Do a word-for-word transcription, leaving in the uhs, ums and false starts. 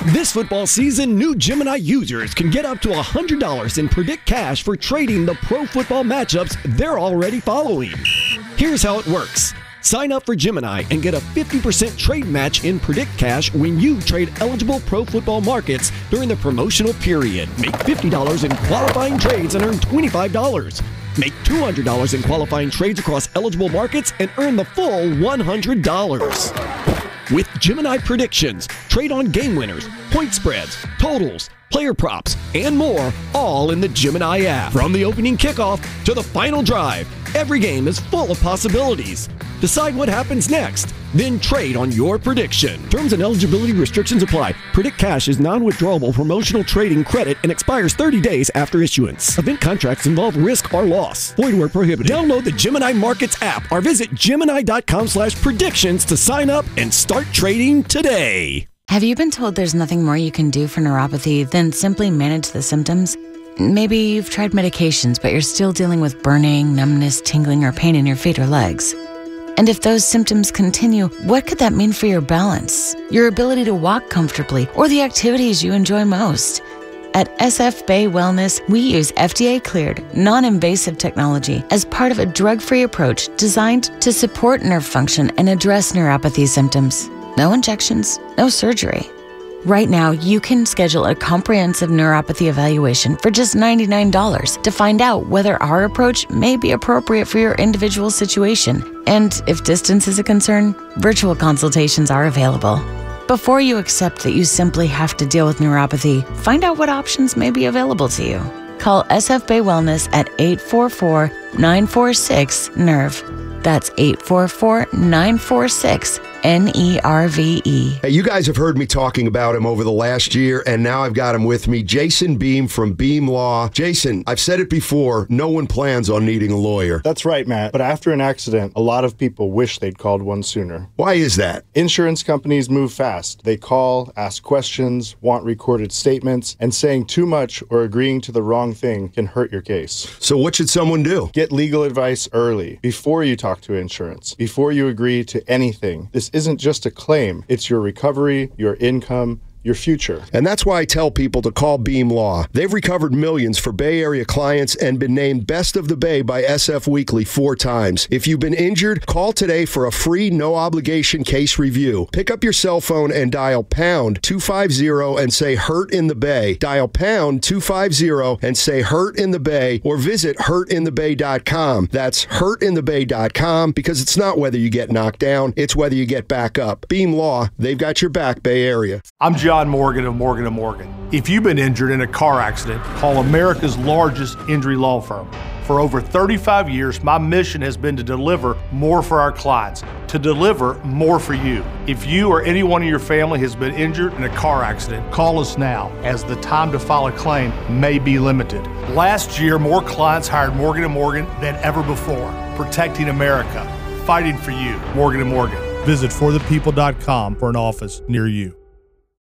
This football season, new Gemini users can get up to one hundred dollars in Predict Cash for trading the pro football matchups they're already following. Here's how it works. Sign up for Gemini and get a fifty percent trade match in Predict Cash when you trade eligible pro football markets during the promotional period. Make fifty dollars in qualifying trades and earn twenty-five dollars. Make two hundred dollars in qualifying trades across eligible markets and earn the full one hundred dollars. With Gemini predictions, trade on game winners, point spreads, totals, player props, and more, all in the Gemini app. From the opening kickoff to the final drive, every game is full of possibilities. Decide what happens next, then trade on your prediction. Terms and eligibility restrictions apply. Predict Cash is non-withdrawable promotional trading credit and expires thirty days after issuance. Event contracts involve risk or loss. Void where prohibited. Download the Gemini Markets app or visit Gemini.com slash predictions to sign up and start trading today. Have you been told there's nothing more you can do for neuropathy than simply manage the symptoms? Maybe you've tried medications, but you're still dealing with burning, numbness, tingling, or pain in your feet or legs. And if those symptoms continue, what could that mean for your balance, your ability to walk comfortably, or the activities you enjoy most? At S F Bay Wellness, we use F D A-cleared, non-invasive technology as part of a drug-free approach designed to support nerve function and address neuropathy symptoms. No injections, no surgery. Right now, you can schedule a comprehensive neuropathy evaluation for just ninety-nine dollars to find out whether our approach may be appropriate for your individual situation. And if distance is a concern, virtual consultations are available. Before you accept that you simply have to deal with neuropathy, find out what options may be available to you. Call S F Bay Wellness at eight four four, nine four six, N E R V. That's eight four four, nine four six, N E R V E. Hey, you guys have heard me talking about him over the last year, and now I've got him with me, Jason Beam from Beam Law. Jason, I've said it before, no one plans on needing a lawyer. That's right, Matt. But after an accident, a lot of people wish they'd called one sooner. Why is that? Insurance companies move fast. They call, ask questions, want recorded statements, and saying too much or agreeing to the wrong thing can hurt your case. So what should someone do? Get legal advice early, before you talk to insurance, before you agree to anything. This isn't just a claim, it's your recovery, your income, your future. And that's why I tell people to call Beam Law. They've recovered millions for Bay Area clients and been named Best of the Bay by S F Weekly four times. If you've been injured, call today for a free no-obligation case review. Pick up your cell phone and dial pound two five zero and say Hurt in the Bay. Dial pound two five zero and say Hurt in the Bay, or visit hurt in the bay dot com. That's hurt in the bay dot com, because it's not whether you get knocked down, it's whether you get back up. Beam Law, they've got your back, Bay Area. I'm John Morgan of Morgan and Morgan. If you've been injured in a car accident, call America's largest injury law firm. For over thirty-five years, my mission has been to deliver more for our clients, to deliver more for you. If you or anyone in your family has been injured in a car accident, call us now, as the time to file a claim may be limited. Last year, more clients hired Morgan and Morgan than ever before, protecting America, fighting for you. Morgan and Morgan. Visit for the people dot com for an office near you.